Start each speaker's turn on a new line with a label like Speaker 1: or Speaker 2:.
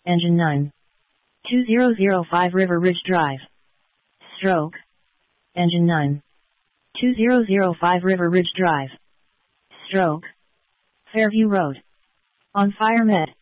Speaker 1: Engine 9. 2005 River Ridge Drive. Stroke. Engine 9. 2005 River Ridge Drive. Stroke. Fairview Road. On Fire Med.